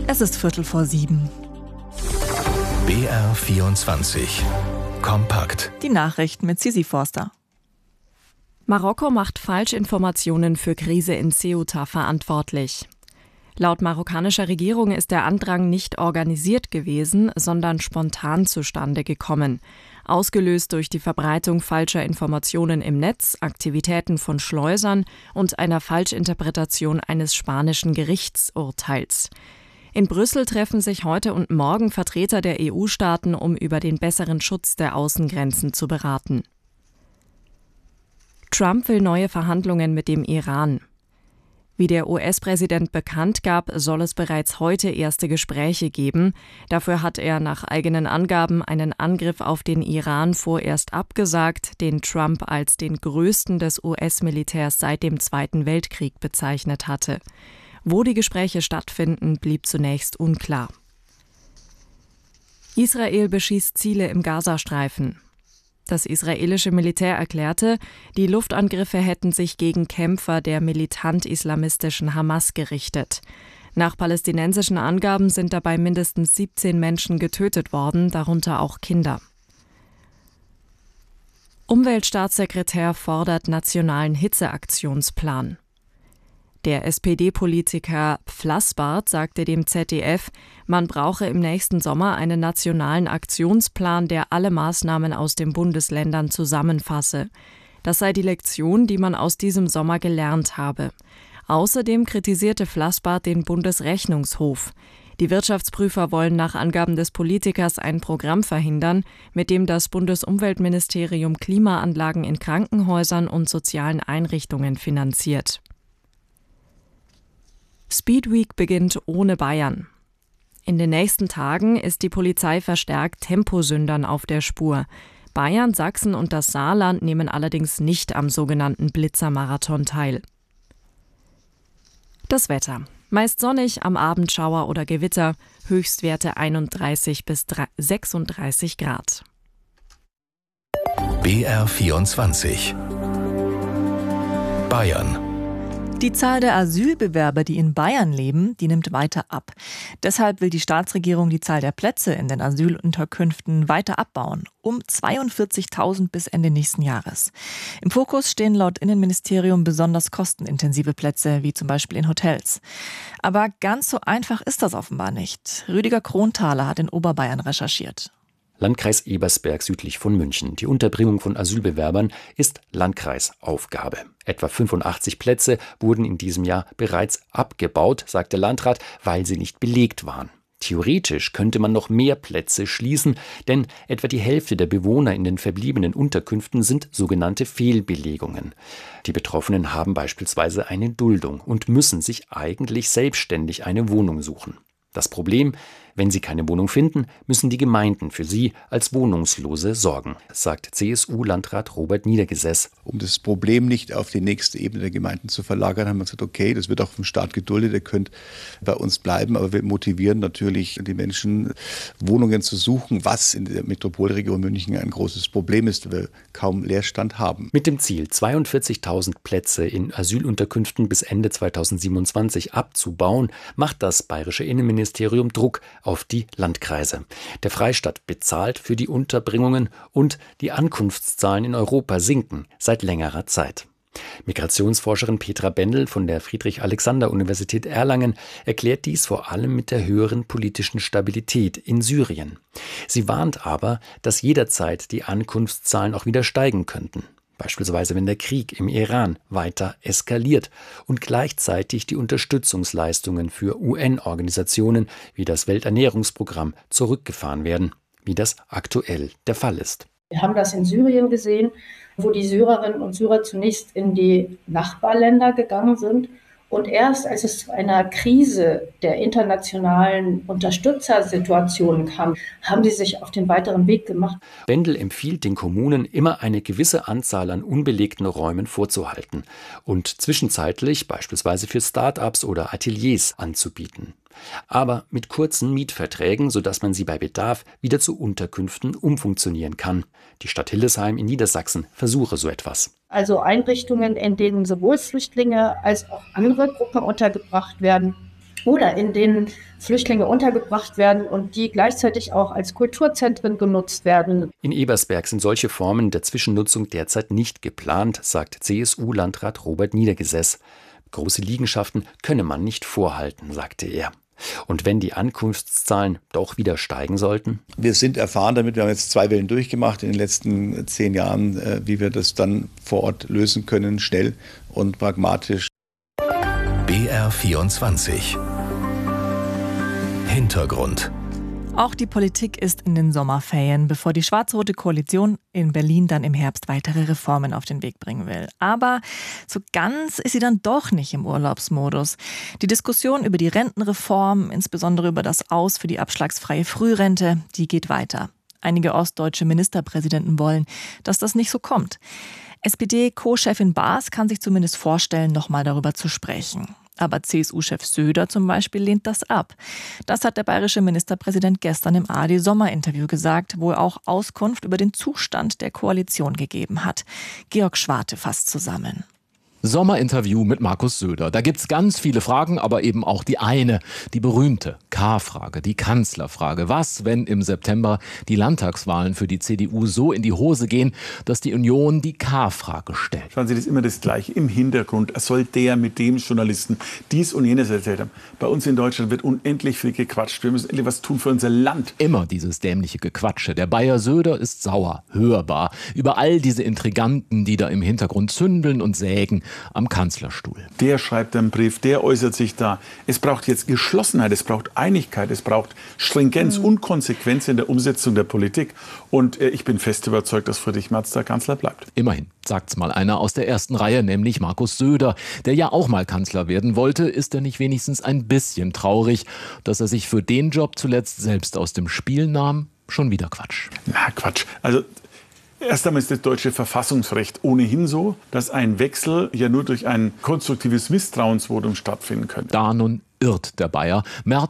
Es ist 6:45. BR24 kompakt. Die Nachrichten mit Sisi Forster. Marokko macht Falschinformationen für Krise in Ceuta verantwortlich. Laut marokkanischer Regierung ist der Andrang nicht organisiert gewesen, sondern spontan zustande gekommen. Ausgelöst durch die Verbreitung falscher Informationen im Netz, Aktivitäten von Schleusern und einer Falschinterpretation eines spanischen Gerichtsurteils. In Brüssel treffen sich heute und morgen Vertreter der EU-Staaten, um über den besseren Schutz der Außengrenzen zu beraten. Trump will neue Verhandlungen mit dem Iran. Wie der US-Präsident bekannt gab, soll es bereits heute erste Gespräche geben. Dafür hat er nach eigenen Angaben einen Angriff auf den Iran vorerst abgesagt, den Trump als den größten des US-Militärs seit dem Zweiten Weltkrieg bezeichnet hatte. Wo die Gespräche stattfinden, blieb zunächst unklar. Israel beschießt Ziele im Gazastreifen. Das israelische Militär erklärte, die Luftangriffe hätten sich gegen Kämpfer der militant-islamistischen Hamas gerichtet. Nach palästinensischen Angaben sind dabei mindestens 17 Menschen getötet worden, darunter auch Kinder. Umweltstaatssekretär fordert nationalen Hitzeaktionsplan. Der SPD-Politiker Flassbart sagte dem ZDF, man brauche im nächsten Sommer einen nationalen Aktionsplan, der alle Maßnahmen aus den Bundesländern zusammenfasse. Das sei die Lektion, die man aus diesem Sommer gelernt habe. Außerdem kritisierte Flassbart den Bundesrechnungshof. Die Wirtschaftsprüfer wollen nach Angaben des Politikers ein Programm verhindern, mit dem das Bundesumweltministerium Klimaanlagen in Krankenhäusern und sozialen Einrichtungen finanziert. Speed Week beginnt ohne Bayern. In den nächsten Tagen ist die Polizei verstärkt Temposündern auf der Spur. Bayern, Sachsen und das Saarland nehmen allerdings nicht am sogenannten Blitzermarathon teil. Das Wetter. Meist sonnig, am Abend Schauer oder Gewitter, Höchstwerte 31 bis 36 Grad. BR24 Bayern. Die Zahl der Asylbewerber, die in Bayern leben, die nimmt weiter ab. Deshalb will die Staatsregierung die Zahl der Plätze in den Asylunterkünften weiter abbauen, um 42.000 bis Ende nächsten Jahres. Im Fokus stehen laut Innenministerium besonders kostenintensive Plätze, wie zum Beispiel in Hotels. Aber ganz so einfach ist das offenbar nicht. Rüdiger Kronthaler hat in Oberbayern recherchiert. Landkreis Ebersberg südlich von München. Die Unterbringung von Asylbewerbern ist Landkreisaufgabe. Etwa 85 Plätze wurden in diesem Jahr bereits abgebaut, sagt der Landrat, weil sie nicht belegt waren. Theoretisch könnte man noch mehr Plätze schließen, denn etwa die Hälfte der Bewohner in den verbliebenen Unterkünften sind sogenannte Fehlbelegungen. Die Betroffenen haben beispielsweise eine Duldung und müssen sich eigentlich selbstständig eine Wohnung suchen. Das Problem: Wenn sie keine Wohnung finden, müssen die Gemeinden für sie als Wohnungslose sorgen, sagt CSU-Landrat Robert Niedergesäß. Um das Problem nicht auf die nächste Ebene der Gemeinden zu verlagern, haben wir gesagt, okay, das wird auch vom Staat geduldet, ihr könnt bei uns bleiben, aber wir motivieren natürlich die Menschen, Wohnungen zu suchen, was in der Metropolregion München ein großes Problem ist, weil wir kaum Leerstand haben. Mit dem Ziel, 42.000 Plätze in Asylunterkünften bis Ende 2027 abzubauen, macht das bayerische Innenministerium Druck auf die Landkreise. Der Freistaat bezahlt für die Unterbringungen und die Ankunftszahlen in Europa sinken seit längerer Zeit. Migrationsforscherin Petra Bendel von der Friedrich-Alexander-Universität Erlangen erklärt dies vor allem mit der höheren politischen Stabilität in Syrien. Sie warnt aber, dass jederzeit die Ankunftszahlen auch wieder steigen könnten. Beispielsweise wenn der Krieg im Iran weiter eskaliert und gleichzeitig die Unterstützungsleistungen für UN-Organisationen wie das Welternährungsprogramm zurückgefahren werden, wie das aktuell der Fall ist. Wir haben das in Syrien gesehen, wo die Syrerinnen und Syrer zunächst in die Nachbarländer gegangen sind. Und erst als es zu einer Krise der internationalen Unterstützersituation kam, haben sie sich auf den weiteren Weg gemacht. Bendel empfiehlt den Kommunen, immer eine gewisse Anzahl an unbelegten Räumen vorzuhalten und zwischenzeitlich beispielsweise für Start-ups oder Ateliers anzubieten. Aber mit kurzen Mietverträgen, sodass man sie bei Bedarf wieder zu Unterkünften umfunktionieren kann. Die Stadt Hildesheim in Niedersachsen versuche so etwas. Also Einrichtungen, in denen sowohl Flüchtlinge als auch andere Gruppen untergebracht werden, oder in denen Flüchtlinge untergebracht werden und die gleichzeitig auch als Kulturzentren genutzt werden. In Ebersberg sind solche Formen der Zwischennutzung derzeit nicht geplant, sagt CSU-Landrat Robert Niedergesäß. Große Liegenschaften könne man nicht vorhalten, sagte er. Und wenn die Ankunftszahlen doch wieder steigen sollten? Wir sind erfahren damit, wir haben jetzt 2 Wellen durchgemacht in den letzten 10 Jahren, wie wir das dann vor Ort lösen können, schnell und pragmatisch. BR24 Hintergrund. Auch die Politik ist in den Sommerferien, bevor die schwarz-rote Koalition in Berlin dann im Herbst weitere Reformen auf den Weg bringen will. Aber so ganz ist sie dann doch nicht im Urlaubsmodus. Die Diskussion über die Rentenreform, insbesondere über das Aus für die abschlagsfreie Frührente, die geht weiter. Einige ostdeutsche Ministerpräsidenten wollen, dass das nicht so kommt. SPD-Co-Chefin Baas kann sich zumindest vorstellen, nochmal darüber zu sprechen. Aber CSU-Chef Söder zum Beispiel lehnt das ab. Das hat der bayerische Ministerpräsident gestern im ARD-Sommerinterview gesagt, wo er auch Auskunft über den Zustand der Koalition gegeben hat. Georg Schwarte fasst zusammen. Sommerinterview mit Markus Söder. Da gibt's ganz viele Fragen, aber eben auch die eine, die berühmte K-Frage, die Kanzlerfrage. Was, wenn im September die Landtagswahlen für die CDU so in die Hose gehen, dass die Union die K-Frage stellt? Schauen Sie, das ist immer das Gleiche. Im Hintergrund soll der mit dem Journalisten dies und jenes erzählt haben. Bei uns in Deutschland wird unendlich viel gequatscht. Wir müssen endlich was tun für unser Land. Immer dieses dämliche Gequatsche. Der Bayer Söder ist sauer, hörbar, über all diese Intriganten, die da im Hintergrund zündeln und sägen am Kanzlerstuhl. Der schreibt einen Brief, der äußert sich da. Es braucht jetzt Geschlossenheit, es braucht Einigkeit, es braucht Stringenz und Konsequenz in der Umsetzung der Politik. Und ich bin fest überzeugt, dass Friedrich Merz der Kanzler bleibt. Immerhin, sagt's mal einer aus der ersten Reihe, nämlich Markus Söder, der ja auch mal Kanzler werden wollte. Ist er nicht wenigstens ein bisschen traurig, dass er sich für den Job zuletzt selbst aus dem Spiel nahm? Schon wieder Quatsch. Na, Quatsch. Also erst einmal ist das deutsche Verfassungsrecht ohnehin so, dass ein Wechsel ja nur durch ein konstruktives Misstrauensvotum stattfinden könnte. Da nun irrt der Bayer. Merz